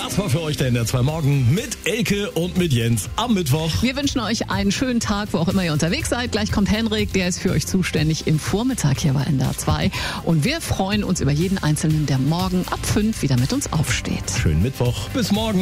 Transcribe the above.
Das war für euch der NDR 2 Morgen mit Elke und mit Jens am Mittwoch. Wir wünschen euch einen schönen Tag, wo auch immer ihr unterwegs seid. Gleich kommt Henrik, der ist für euch zuständig im Vormittag hier bei NDR 2. Und wir freuen uns über jeden Einzelnen, der morgen ab 5 wieder mit uns aufsteht. Schönen Mittwoch. Bis morgen.